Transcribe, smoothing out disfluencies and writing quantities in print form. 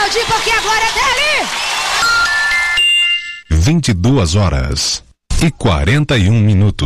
aplaudir porque agora é dele! 22 horas e 41 minutos.